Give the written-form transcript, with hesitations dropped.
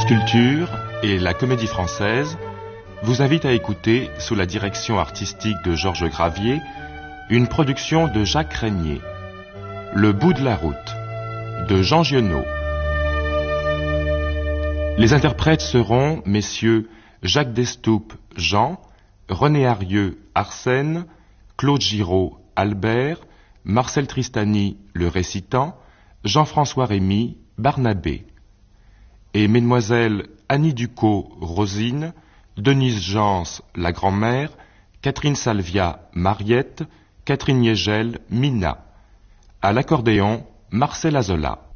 France Culture et la Comédie Française vous invitent à écouter, sous la direction artistique de Georges Gravier, une production de Jacques Régnier, Le bout de la route, de Jean Giono. Les interprètes seront messieurs Jacques Destoupes, Jean, René Arieux, Arsène, Claude Giraud, Albert, Marcel Tristany, le récitant, Jean-François Rémy, Barnabé. Et mesdemoiselles Annie Ducos, Rosine, Denise Jans, la grand-mère, Catherine Salvia, Mariette, Catherine Niégel, Mina. À l'accordéon, Marcel Azola.